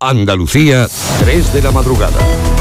Andalucía, 3 de la madrugada.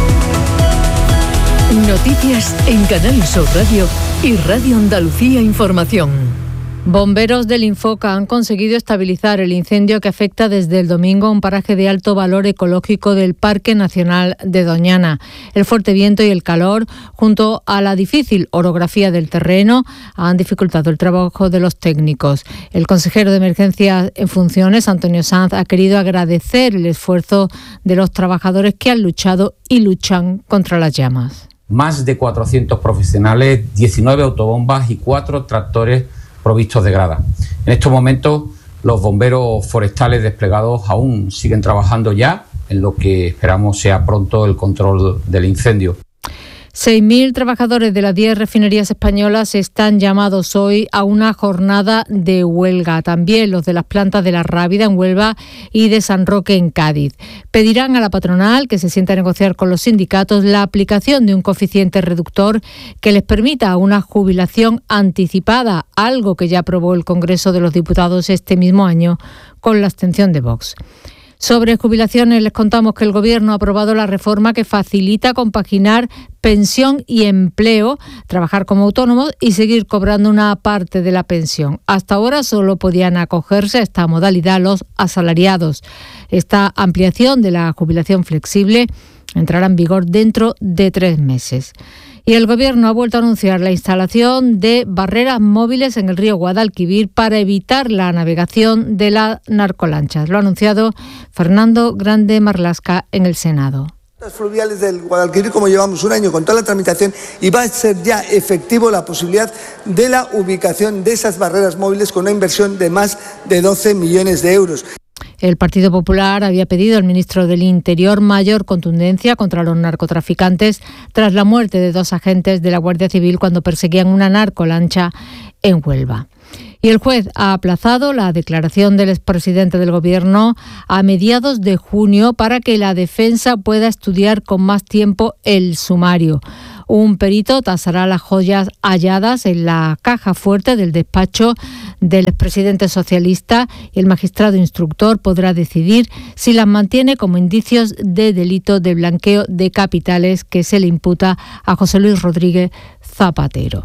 Noticias en Canal Sur Radio y Radio Andalucía Información. Bomberos del Infoca han conseguido estabilizar el incendio que afecta desde el domingo a un paraje de alto valor ecológico del Parque Nacional de Doñana. El fuerte viento y el calor, junto a la difícil orografía del terreno, han dificultado el trabajo de los técnicos. El consejero de Emergencias en funciones, Antonio Sanz, ha querido agradecer el esfuerzo de los trabajadores que han luchado y luchan contra las llamas. Más de 400 profesionales, 19 autobombas y 4 tractores provistos de grada. En estos momentos, los bomberos forestales desplegados aún siguen trabajando ya en lo que esperamos sea pronto el control del incendio. 6.000 trabajadores de las 10 refinerías españolas están llamados hoy a una jornada de huelga. También los de las plantas de La Rábida en Huelva y de San Roque en Cádiz. Pedirán a la patronal que se sienta a negociar con los sindicatos la aplicación de un coeficiente reductor que les permita una jubilación anticipada, algo que ya aprobó el Congreso de los Diputados este mismo año con la abstención de Vox. Sobre jubilaciones les contamos que el Gobierno ha aprobado la reforma que facilita compaginar pensión y empleo, trabajar como autónomos y seguir cobrando una parte de la pensión. Hasta ahora solo podían acogerse a esta modalidad los asalariados. Esta ampliación de la jubilación flexible entrará en vigor dentro de 3 meses. Y el Gobierno ha vuelto a anunciar la instalación de barreras móviles en el río Guadalquivir para evitar la navegación de las narcolanchas. Lo ha anunciado Fernando Grande Marlasca en el Senado. Las fluviales del Guadalquivir, como llevamos un año con toda la tramitación, y va a ser ya efectivo la posibilidad de la ubicación de esas barreras móviles con una inversión de más de 12 millones de euros. El Partido Popular había pedido al ministro del Interior mayor contundencia contra los narcotraficantes tras la muerte de 2 agentes de la Guardia Civil cuando perseguían una narcolancha en Huelva. Y el juez ha aplazado la declaración del expresidente del Gobierno a mediados de junio para que la defensa pueda estudiar con más tiempo el sumario. Un perito tasará las joyas halladas en la caja fuerte del despacho del expresidente socialista y el magistrado instructor podrá decidir si las mantiene como indicios de delito de blanqueo de capitales que se le imputa a José Luis Rodríguez Zapatero.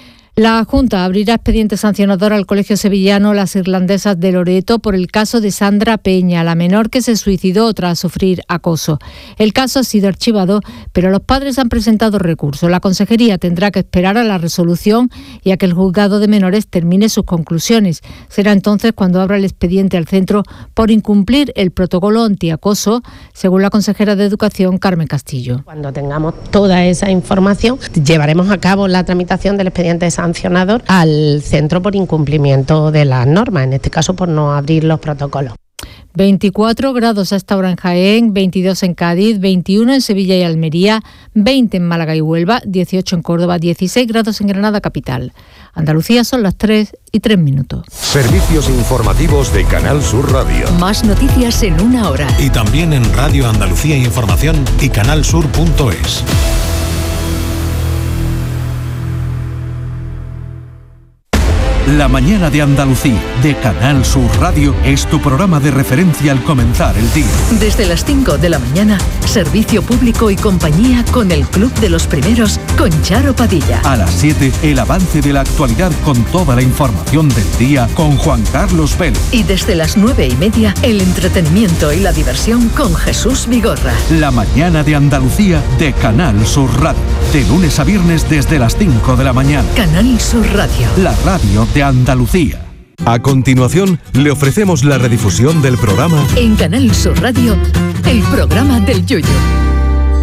La Junta abrirá expediente sancionador al Colegio Sevillano Las Irlandesas de Loreto por el caso de Sandra Peña, la menor que se suicidó tras sufrir acoso. El caso ha sido archivado, pero los padres han presentado recurso. La Consejería tendrá que esperar a la resolución y a que el juzgado de menores termine sus conclusiones. Será entonces cuando abra el expediente al centro por incumplir el protocolo antiacoso, según la consejera de Educación, Carmen Castillo. Cuando tengamos toda esa información, llevaremos a cabo la tramitación del expediente sancionador al centro por incumplimiento de las normas, en este caso por no abrir los protocolos. 24 grados a esta hora en Jaén, 22 en Cádiz, 21 en Sevilla y Almería, 20 en Málaga y Huelva, 18 en Córdoba, 16 grados en Granada capital. Andalucía son las 3:03. Servicios informativos de Canal Sur Radio. Más noticias en 1 hora. Y también en Radio Andalucía Información y canalsur.es. La mañana de Andalucía, de Canal Sur Radio, es tu programa de referencia al comenzar el día. Desde las 5 de la mañana, servicio público y compañía con el Club de los Primeros, con Charo Padilla. A las 7, el avance de la actualidad con toda la información del día, con Juan Carlos Vélez. Y desde las 9:30, el entretenimiento y la diversión con Jesús Vigorra. La mañana de Andalucía, de Canal Sur Radio, de lunes a viernes desde las 5 de la mañana. Canal Sur Radio. La radio de Andalucía. A continuación, le ofrecemos la redifusión del programa En Canal Sur Radio, el programa del Yoyo.